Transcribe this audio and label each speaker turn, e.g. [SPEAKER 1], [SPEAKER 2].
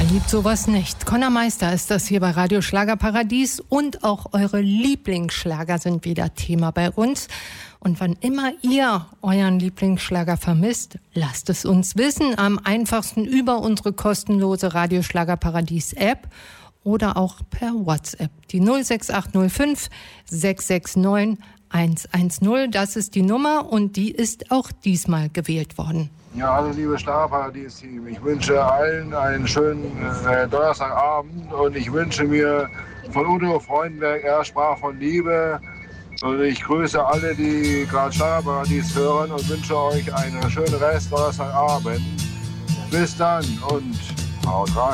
[SPEAKER 1] liebt sowas nicht? Conor Meister ist das hier bei Radio Schlagerparadies und auch eure Lieblingsschlager sind wieder Thema bei uns. Und wann immer ihr euren Lieblingsschlager vermisst, lasst es uns wissen. Am einfachsten über unsere kostenlose Radio Schlagerparadies App oder auch per WhatsApp. Die 06805 669 110, das ist die Nummer und die ist auch diesmal gewählt worden.
[SPEAKER 2] Ja, hallo liebe Schlagerparadies-Team. Ich wünsche allen einen schönen Donnerstagabend und ich wünsche mir von Udo Freudenberg, er sprach von Liebe. Und ich grüße alle, die gerade Schlagerparadies hören und wünsche euch einen schönen Rest Donnerstagabend. Bis dann und haut rein.